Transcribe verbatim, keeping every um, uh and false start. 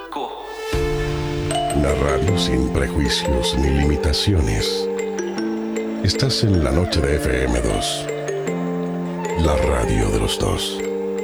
Co. Una radio sin prejuicios ni limitaciones. Estás en la noche de F M dos. La radio de los dos.